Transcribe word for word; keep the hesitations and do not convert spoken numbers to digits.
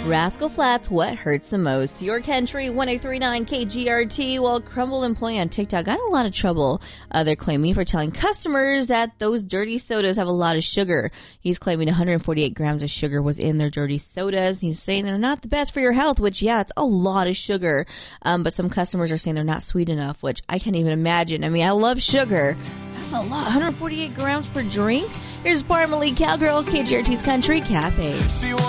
Rascal Flatts, what hurts the most? Your Country, one oh three point nine K G R T. Well, Crumble Employee on TikTok got a lot of trouble, uh, they're claiming, for telling customers that those dirty sodas have a lot of sugar. He's claiming one hundred forty-eight grams of sugar was in their dirty sodas. He's saying they're not the best for your health, which, yeah, it's a lot of sugar. Um, but some customers are saying they're not sweet enough, which I can't even imagine. I mean, I love sugar. That's a lot. one hundred forty-eight grams per drink? Here's part of Malik Cowgirl, K G R T's Country Cafe.